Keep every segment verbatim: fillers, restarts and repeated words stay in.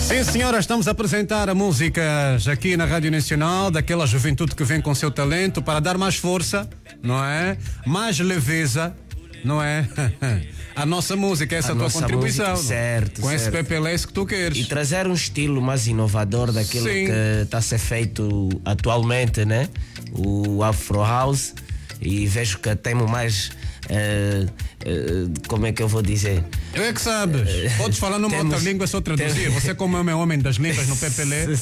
Sim, senhora, estamos a apresentar a músicas aqui na Rádio Nacional, daquela juventude que vem com seu talento para dar mais força, não é? Mais leveza, não é? A nossa música, essa é a tua contribuição. Música, certo, com certo. esse P P L S que tu queres. E trazer um estilo mais inovador daquilo Sim. que está a ser feito atualmente, né? O Afro House. E vejo que temos mais. Uh, uh, como é que eu vou dizer? Eu é que sabes. Podes falar numa temos, outra língua, só traduzir. Temos, Você, como é homem das línguas no P P L.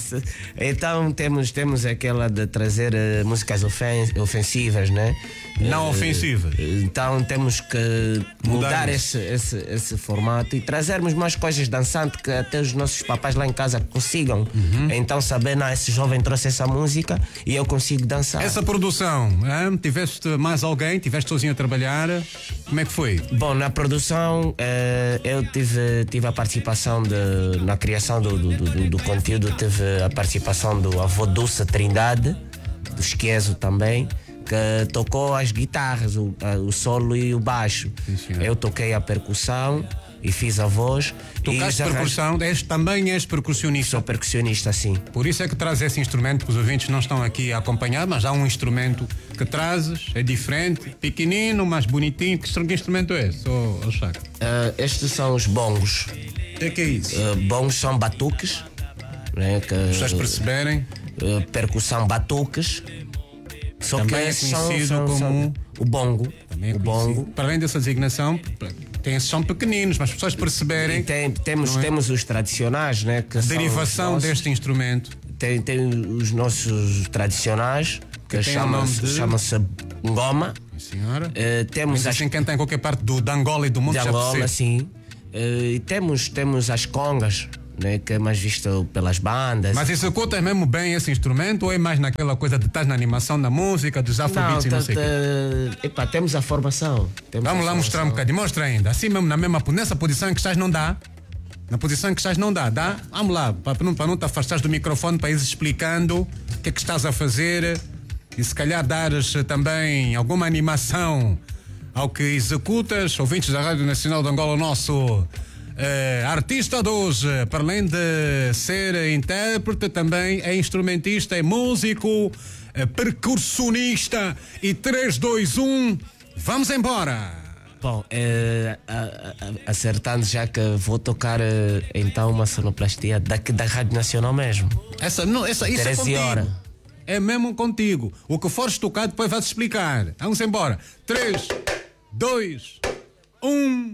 Então temos, temos aquela de trazer uh, músicas ofen ofensivas, né? Não uh, ofensivas. Então temos que mudar, mudar esse, esse, esse formato e trazermos mais coisas dançantes que até os nossos papais lá em casa consigam. Uhum. Então saber, não, esse jovem trouxe essa música e eu consigo dançar. Essa produção, hein? Tiveste mais alguém? Tiveste sozinho a trabalhar? Como é que foi? Bom, na produção eh, eu tive, tive a participação de, na criação do, do, do, do conteúdo, tive a participação do avô Dulce Trindade, do Esquezo também, que tocou as guitarras, o, o solo e o baixo. Sim, eu toquei a percussão e fiz a voz. Tocaste percussão, és, também és percussionista. Sou percussionista, sim. Por isso é que traz esse instrumento, que os ouvintes não estão aqui a acompanhar, mas há um instrumento que trazes, é diferente, pequenino, mais bonitinho. Que instrumento é esse, oh, oh, Chaco? Uh, estes são os bongos. O que é que é isso? Uh, bongos são batuques. Né, que, As pessoas perceberem. Uh, percussão batuques. Só também que é conhecido são, são, como são o bongo. Também é o bongo. Para além dessa designação, tem esses são pequeninos, mas as pessoas perceberem. E tem, temos, é? temos os tradicionais, né? Que a derivação nossos, deste instrumento. Tem, tem os nossos tradicionais, que, que chama-se de... chama ngoma. Senhora. Uh, temos as... assim canta em qualquer parte do, de Angola e do mundo. De Angola, sim. Uh, e temos, temos as congas, né, que é mais visto pelas bandas. Mas executa mesmo bem esse instrumento ou é mais naquela coisa de estás na animação da música, dos afrobeats e não sei o quê? Epa, temos a formação. Temos Vamos a lá formação. mostrar um bocadinho. Mostra ainda. Assim mesmo, na mesma, nessa posição em que estás não dá. Na posição em que estás não dá. Dá? Vamos lá, para não, para não te afastares do microfone, para ires explicando o que é que estás a fazer e se calhar dares também alguma animação ao que executas. Ouvintes da Rádio Nacional de Angola, o nosso... Uh, artista de hoje, para além de ser intérprete, também é instrumentista, é músico, uh, percussionista e três, dois, um, vamos embora! Bom, uh, uh, uh, acertando já que vou tocar uh, então uma sonoplastia daqui da Rádio Nacional mesmo. Essa, não, essa, isso é contigo. Horas. É mesmo contigo. O que fores tocar depois vai-te explicar. Vamos embora. três, dois, um...